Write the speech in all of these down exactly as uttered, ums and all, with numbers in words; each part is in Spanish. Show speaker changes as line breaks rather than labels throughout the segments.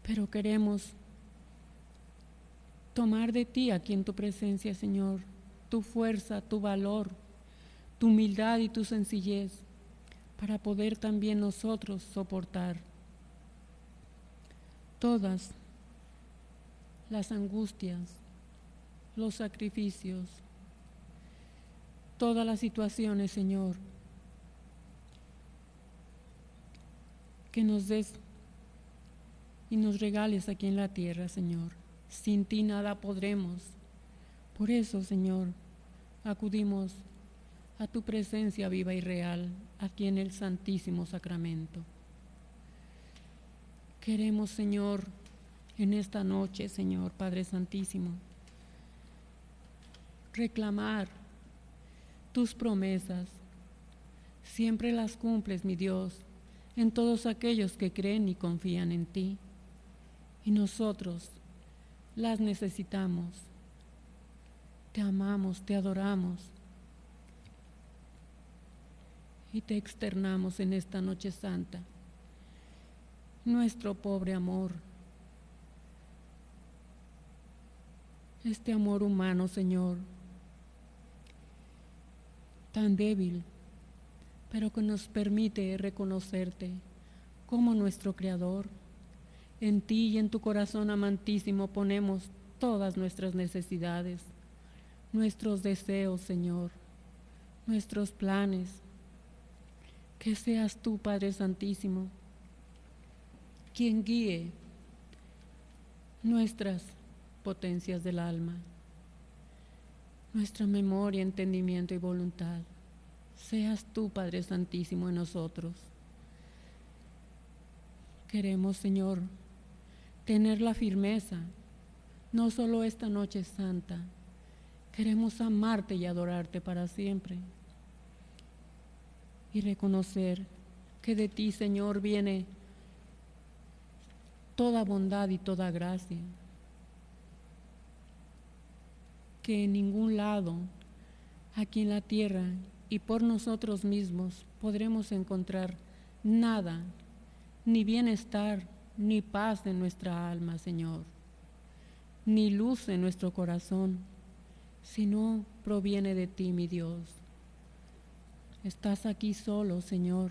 pero queremos tomar de ti aquí en tu presencia, Señor, tu fuerza, tu valor, tu humildad y tu sencillez, para poder también nosotros soportar todas las angustias, los sacrificios, todas las situaciones, Señor, que nos des y nos regales aquí en la tierra, Señor. Sin ti nada podremos. Por eso, Señor, acudimos a tu presencia viva y real aquí en el Santísimo Sacramento. Queremos, Señor, en esta noche, Señor, Padre Santísimo, reclamar tus promesas. Siempre las cumples, mi Dios, en todos aquellos que creen y confían en ti. Y nosotros las necesitamos. Te amamos, te adoramos y te externamos en esta noche santa nuestro pobre amor, este amor humano, Señor, tan débil, pero que nos permite reconocerte como nuestro Creador. En ti y en tu corazón amantísimo ponemos todas nuestras necesidades, nuestros deseos, Señor, nuestros planes. Que seas tú, Padre Santísimo, quien guíe nuestras potencias del alma, nuestra memoria, entendimiento y voluntad. Seas tú, Padre Santísimo, en nosotros. Queremos, Señor, tener la firmeza, no solo esta noche santa, queremos amarte y adorarte para siempre y reconocer que de ti, Señor, viene toda bondad y toda gracia, que en ningún lado, aquí en la tierra y por nosotros mismos, podremos encontrar nada, ni bienestar, ni paz en nuestra alma, Señor, ni luz en nuestro corazón, sino proviene de ti, mi Dios. Estás aquí solo, Señor,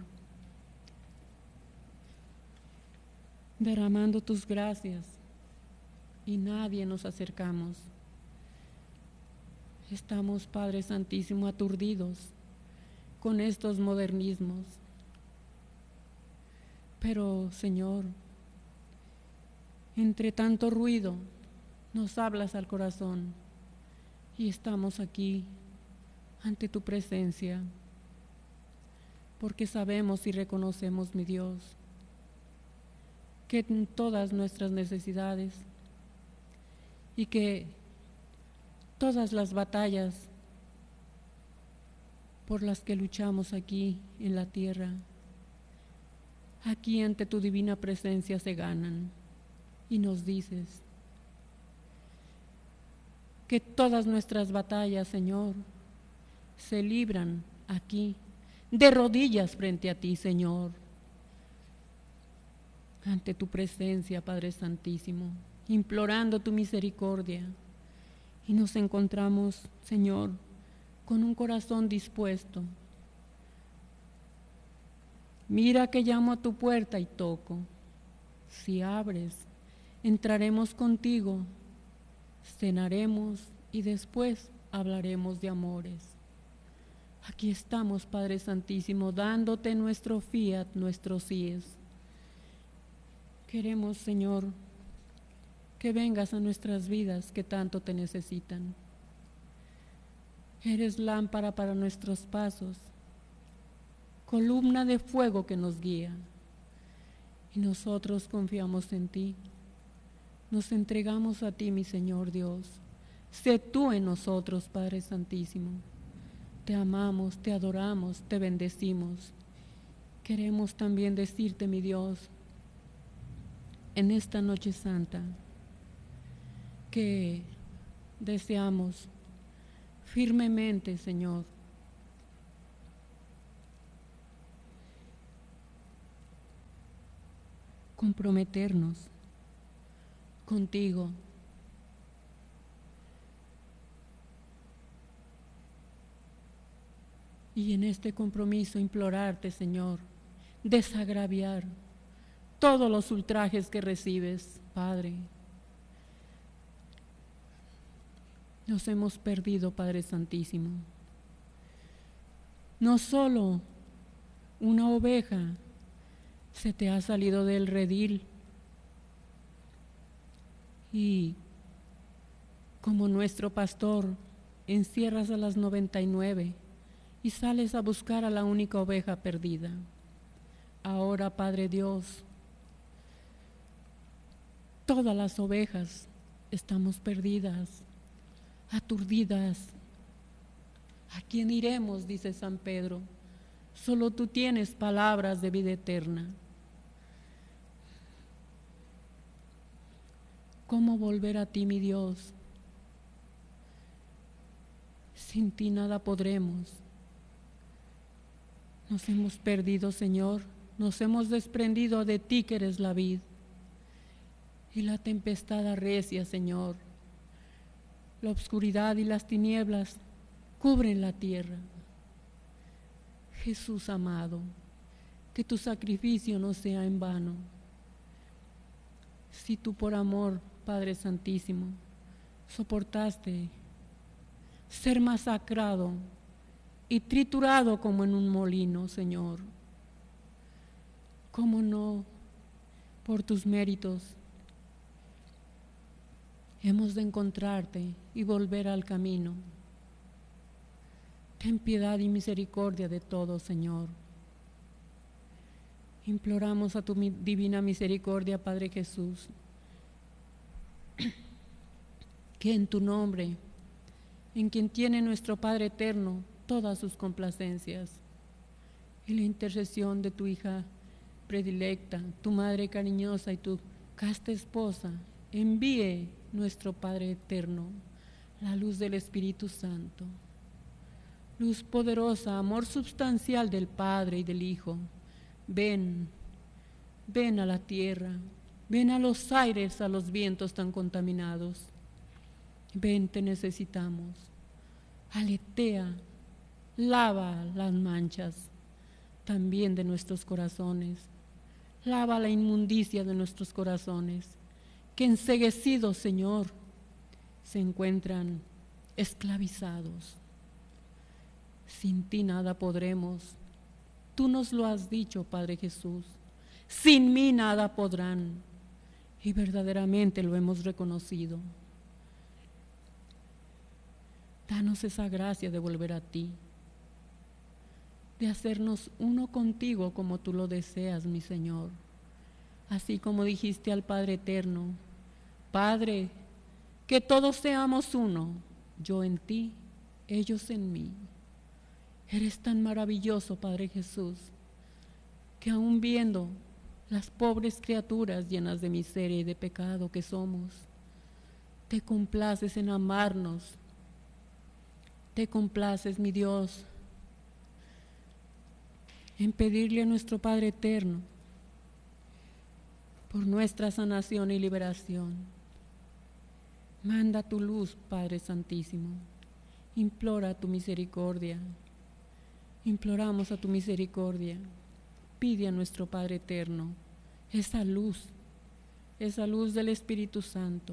derramando tus gracias y nadie nos acercamos. Estamos, Padre Santísimo, aturdidos con estos modernismos. Pero, Señor, entre tanto ruido, nos hablas al corazón y estamos aquí ante tu presencia, porque sabemos y reconocemos, mi Dios, que en todas nuestras necesidades y que todas las batallas por las que luchamos aquí en la tierra, aquí ante tu divina presencia se ganan. Y nos dices que todas nuestras batallas, Señor, se libran aquí, de rodillas frente a ti, Señor, ante tu presencia, Padre Santísimo, implorando tu misericordia. Y nos encontramos, Señor, con un corazón dispuesto. Mira que llamo a tu puerta y toco. Si abres, entraremos contigo, cenaremos y después hablaremos de amores. Aquí estamos, Padre Santísimo, dándote nuestro fiat, nuestros síes. Queremos, Señor, que vengas a nuestras vidas que tanto te necesitan. Eres lámpara para nuestros pasos, columna de fuego que nos guía. Y nosotros confiamos en ti. Nos entregamos a ti, mi Señor Dios. Sé tú en nosotros, Padre Santísimo. Te amamos, te adoramos, te bendecimos. Queremos también decirte, mi Dios, en esta noche santa, que deseamos firmemente, Señor, comprometernos contigo. Y en este compromiso implorarte, Señor, desagraviar todos los ultrajes que recibes, Padre. Nos hemos perdido, Padre Santísimo. No solo una oveja se te ha salido del redil y como nuestro pastor encierras a las noventa y nueve y sales a buscar a la única oveja perdida. Ahora, Padre Dios, todas las ovejas estamos perdidas, aturdidas. ¿A quién iremos?, dice San Pedro. Solo tú tienes palabras de vida eterna. ¿Cómo volver a ti, mi Dios? Sin ti nada podremos. Nos hemos perdido, Señor. Nos hemos desprendido de ti, que eres la vid. Y la tempestad arrecia, Señor. La oscuridad y las tinieblas cubren la tierra. Jesús amado, que tu sacrificio no sea en vano. Si tú por amor, Padre Santísimo, soportaste ser masacrado y triturado como en un molino, Señor, ¿cómo no, por tus méritos, hemos de encontrarte y volver al camino? Ten piedad y misericordia de todos, Señor. Imploramos a tu divina misericordia, Padre Jesús, que en tu nombre, en quien tiene nuestro Padre eterno todas sus complacencias, y la intercesión de tu hija predilecta, tu madre cariñosa y tu casta esposa, envíe nuestro Padre eterno la luz del Espíritu Santo, luz poderosa, amor substancial del Padre y del Hijo. Ven, ven a la tierra, ven a los aires, a los vientos tan contaminados. Ven, te necesitamos. Aletea, lava las manchas también de nuestros corazones. Lava la inmundicia de nuestros corazones, que enceguecidos, Señor, se encuentran esclavizados. Sin ti nada podremos. Tú nos lo has dicho, Padre Jesús. Sin mí nada podrán. Y verdaderamente lo hemos reconocido. Danos esa gracia de volver a ti, de hacernos uno contigo como tú lo deseas, mi Señor. Así como dijiste al Padre eterno: Padre, que todos seamos uno, yo en ti, ellos en mí. Eres tan maravilloso, Padre Jesús, que aún viendo las pobres criaturas llenas de miseria y de pecado que somos, te complaces en amarnos. Te complaces, mi Dios, en pedirle a nuestro Padre eterno por nuestra sanación y liberación. Manda tu luz, Padre Santísimo. Implora tu misericordia. Imploramos a tu misericordia. Pide a nuestro Padre eterno esa luz, esa luz del Espíritu Santo.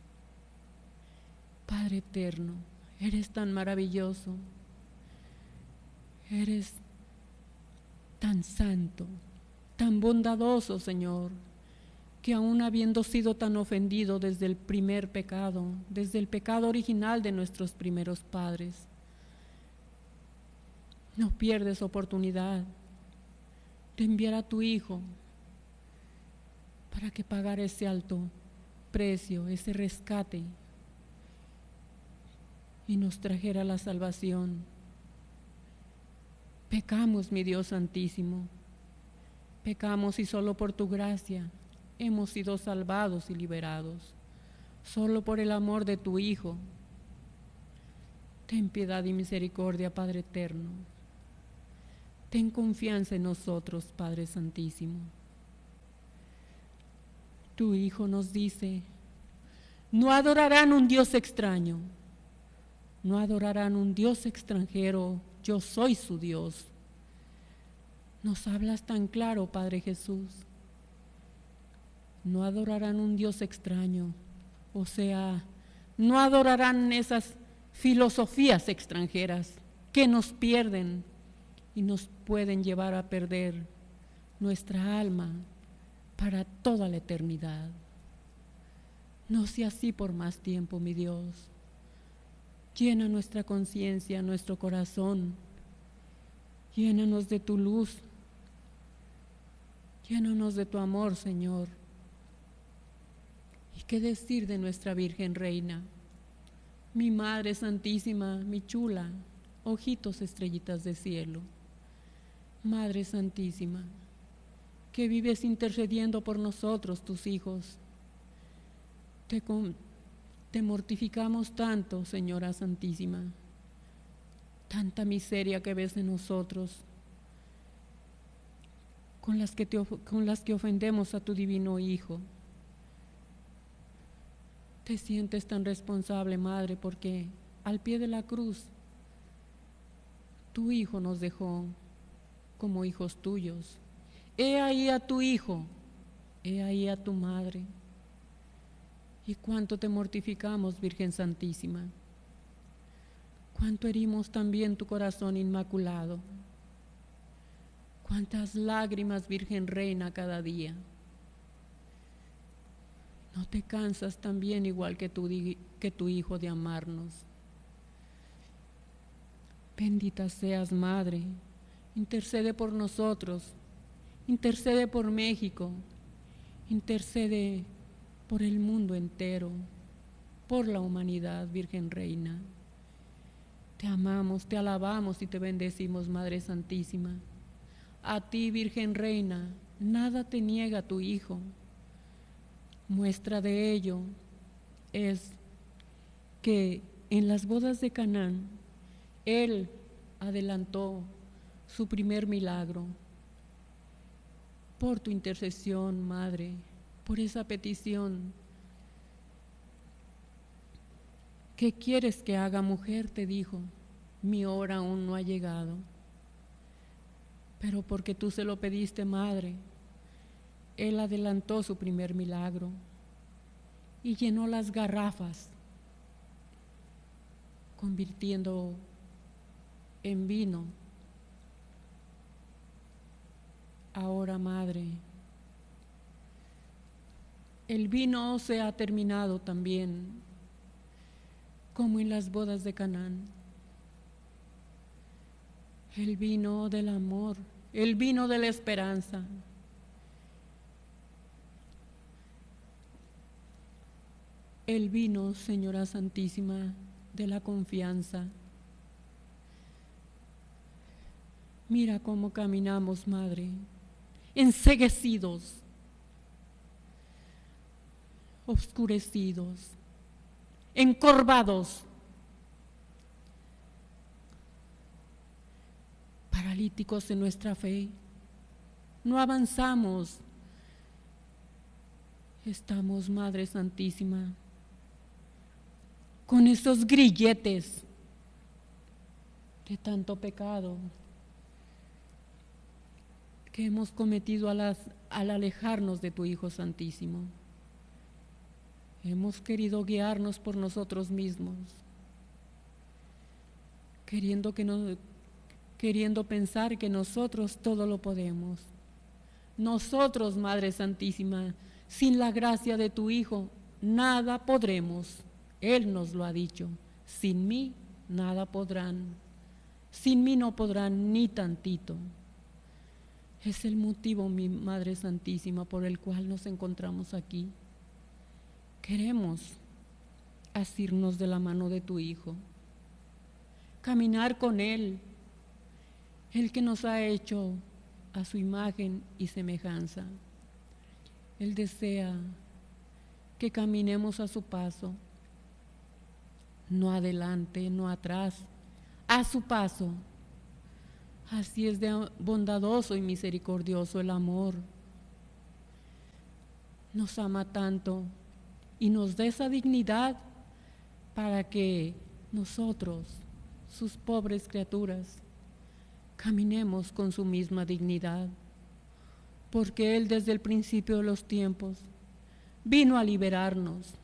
Padre eterno, eres tan maravilloso, eres tan santo, tan bondadoso, Señor, que aún habiendo sido tan ofendido desde el primer pecado, desde el pecado original de nuestros primeros padres, no pierdes oportunidad de enviar a tu Hijo para que pagara ese alto precio, ese rescate, y nos trajera la salvación. Pecamos, mi Dios Santísimo, pecamos y solo por tu gracia hemos sido salvados y liberados, solo por el amor de tu Hijo. Ten piedad y misericordia, Padre eterno. Ten confianza en nosotros, Padre Santísimo. Tu Hijo nos dice: No adorarán un Dios extraño, no adorarán un Dios extranjero, yo soy su Dios. Nos hablas tan claro, Padre Jesús. No adorarán un Dios extraño, o sea, no adorarán esas filosofías extranjeras que nos pierden y nos pueden llevar a perder nuestra alma para toda la eternidad. No sea así por más tiempo, mi Dios. Llena nuestra conciencia, nuestro corazón. Llénanos de tu luz. Llénanos de tu amor, Señor. ¿Y qué decir de nuestra Virgen Reina? Mi Madre Santísima, mi chula, ojitos estrellitas de cielo. Madre Santísima, que vives intercediendo por nosotros, tus hijos. Te, con, te mortificamos tanto, Señora Santísima, tanta miseria que ves en nosotros, con las que, te, con las que ofendemos a tu divino Hijo. Te sientes tan responsable, Madre, porque al pie de la cruz tu Hijo nos dejó como hijos tuyos. He ahí a tu Hijo, he ahí a tu Madre. Y cuánto te mortificamos, Virgen Santísima. Cuánto herimos también tu corazón inmaculado. Cuántas lágrimas, Virgen Reina, cada día. No te cansas también, igual que tu, que tu Hijo, de amarnos. Bendita seas, Madre. Intercede por nosotros. Intercede por México. Intercede por el mundo entero, por la humanidad, Virgen Reina. Te amamos, te alabamos y te bendecimos, Madre Santísima. A ti, Virgen Reina, nada te niega tu Hijo. Muestra de ello es que en las bodas de Canaán, Él adelantó su primer milagro. Por tu intercesión, Madre, por esa petición. ¿Qué quieres que haga, mujer? Te dijo, mi hora aún no ha llegado. Pero porque tú se lo pediste, Madre, Él adelantó su primer milagro y llenó las garrafas, convirtiendo en vino. Ahora, Madre, el vino se ha terminado también, como en las bodas de Canaán. El vino del amor, el vino de la esperanza. El vino, Señora Santísima, de la confianza. Mira cómo caminamos, Madre, enceguecidos, oscurecidos, encorvados, paralíticos en nuestra fe. No avanzamos. Estamos, Madre Santísima, con esos grilletes de tanto pecado que hemos cometido al, al alejarnos de tu Hijo Santísimo. Hemos querido guiarnos por nosotros mismos, queriendo, que no, queriendo pensar que nosotros todo lo podemos. Nosotros, Madre Santísima, sin la gracia de tu Hijo, nada podremos. Él nos lo ha dicho. Sin mí, nada podrán. Sin mí no podrán ni tantito. Es el motivo, mi Madre Santísima, por el cual nos encontramos aquí. Queremos asirnos de la mano de tu Hijo, caminar con Él, el que nos ha hecho a su imagen y semejanza. Él desea que caminemos a su paso, no adelante, no atrás, a su paso. Así es de bondadoso y misericordioso el amor. Nos ama tanto y nos dé esa dignidad para que nosotros, sus pobres criaturas, caminemos con su misma dignidad, porque Él desde el principio de los tiempos vino a liberarnos,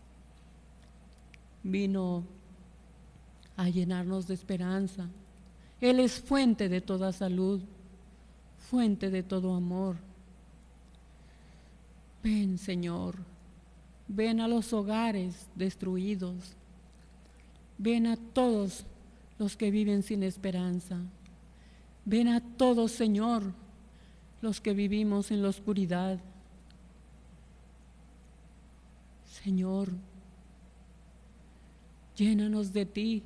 vino a llenarnos de esperanza. Él es fuente de toda salud, fuente de todo amor. Ven, Señor, ven a los hogares destruidos, ven a todos los que viven sin esperanza, ven a todos, Señor, los que vivimos en la oscuridad. Señor, llénanos de ti.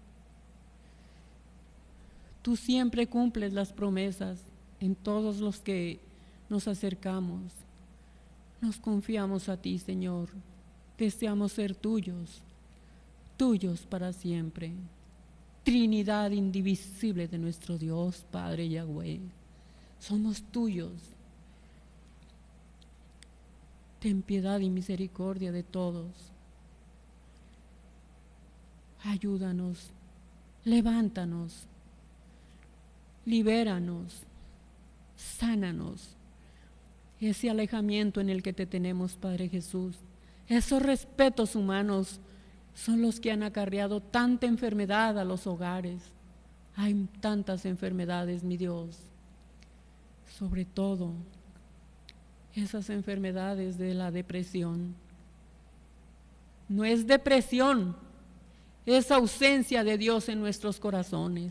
Tú siempre cumples las promesas en todos los que nos acercamos. Nos confiamos a ti, Señor. Deseamos ser tuyos, tuyos para siempre. Trinidad indivisible de nuestro Dios, Padre Yahweh. Somos tuyos. Ten piedad y misericordia de todos. Ayúdanos, levántanos, libéranos, sánanos. Ese alejamiento en el que te tenemos, Padre Jesús, esos respetos humanos son los que han acarreado tanta enfermedad a los hogares. Hay tantas enfermedades, mi Dios, sobre todo esas enfermedades de la depresión. No es depresión, es ausencia de Dios en nuestros corazones.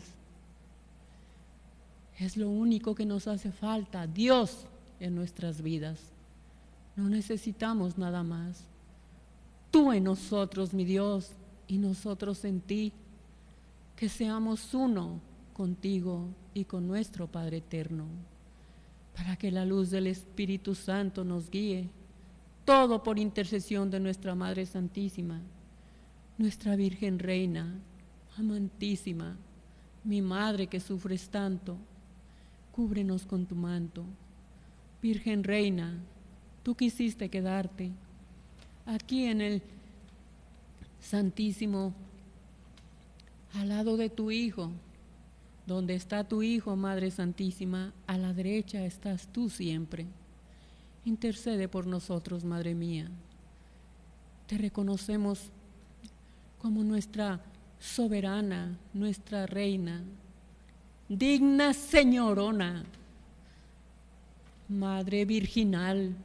Es lo único que nos hace falta, Dios en nuestras vidas. No necesitamos nada más. Tú en nosotros, mi Dios, y nosotros en ti, que seamos uno contigo y con nuestro Padre eterno, para que la luz del Espíritu Santo nos guíe, todo por intercesión de nuestra Madre Santísima, nuestra Virgen Reina, amantísima, mi Madre que sufres tanto, cúbrenos con tu manto. Virgen Reina, tú quisiste quedarte aquí en el Santísimo, al lado de tu Hijo, donde está tu Hijo, Madre Santísima, a la derecha estás tú siempre. Intercede por nosotros, Madre mía. Te reconocemos como nuestra soberana, nuestra reina, digna señorona, Madre virginal.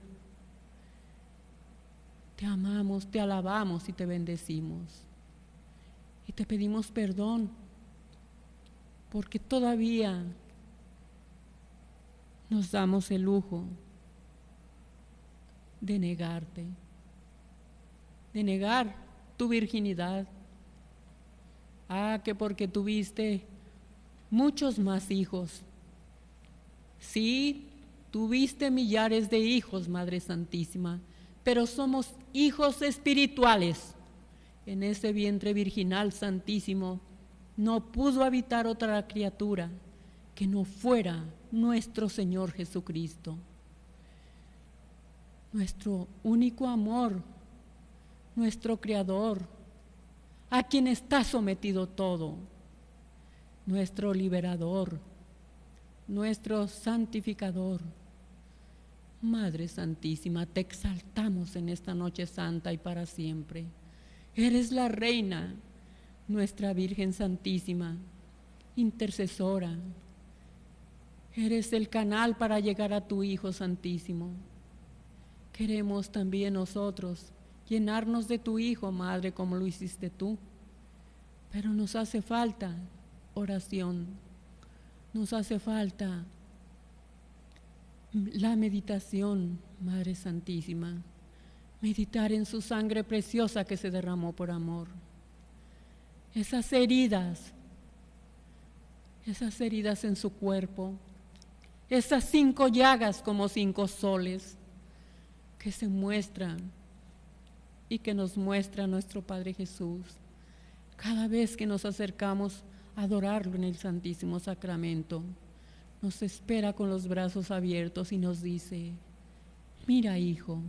Te amamos, te alabamos y te bendecimos. Y te pedimos perdón porque todavía nos damos el lujo de negarte, de negar tu virginidad. Ah, que porque tuviste muchos más hijos. Sí, tuviste millares de hijos, Madre Santísima, pero somos hijos espirituales. En ese vientre virginal santísimo no pudo habitar otra criatura que no fuera nuestro Señor Jesucristo. Nuestro único amor, nuestro Creador, a quien está sometido todo, nuestro liberador, nuestro santificador. Madre Santísima, te exaltamos en esta noche santa y para siempre. Eres la Reina, nuestra Virgen Santísima, intercesora. Eres el canal para llegar a tu Hijo Santísimo. Queremos también nosotros llenarnos de tu Hijo, Madre, como lo hiciste tú. Pero nos hace falta oración, nos hace falta la meditación, Madre Santísima, meditar en su sangre preciosa que se derramó por amor. Esas heridas, esas heridas en su cuerpo, esas cinco llagas como cinco soles que se muestran y que nos muestra nuestro Padre Jesús cada vez que nos acercamos a adorarlo en el Santísimo Sacramento. Nos espera con los brazos abiertos y nos dice: mira, hijo,